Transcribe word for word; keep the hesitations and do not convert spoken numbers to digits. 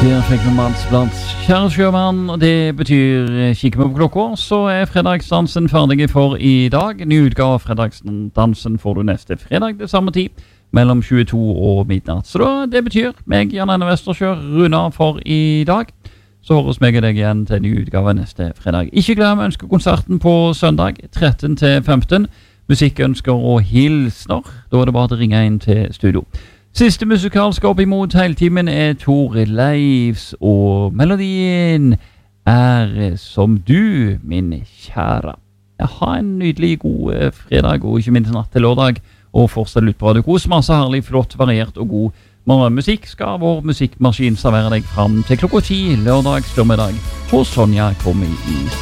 Der fikk vi Mads blant Kjære sjømann, og det betyr kikke på klokka, så er fredagsdansen ferdig for i dag. Ny utgave av fredagsdansen får du neste fredag til samme tid, mellom tjueto og midnatt. Så da, det betyr meg, Jan Arne Vestersjø, runder for i dag. Så høres meg og deg igjen til ny utgave neste fredag. Ikke glem ønskekonserten på søndag, tretten til femten. Musikkønsker og hilsner, da er det bare å ringe inn til studio. Siste musikal skal opp imot hele timen er Tore Leifs, og melodien er Som du, min kjære. Jeg har en nydelig god fredag, og ikke minst natt til lørdag, og fortsatt lytt på Radio Kos. Masse herlig, flott, variert og god morgenmusikk skal vår musikkmaskin servere deg fram til klokka ti lørdag formiddag, hvor Sonja kommer i